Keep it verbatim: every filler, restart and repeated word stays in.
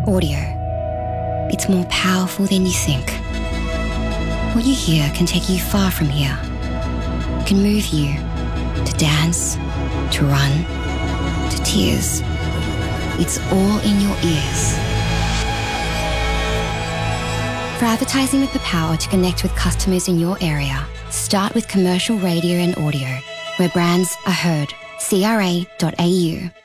Audio. It's more powerful than you think. What you hear can take you far from here. It can move you to dance, to run, to tears. It's all in your ears. For advertising with the power to connect with customers in your area, start with commercial radio and audio, where brands are heard. C R A dot A U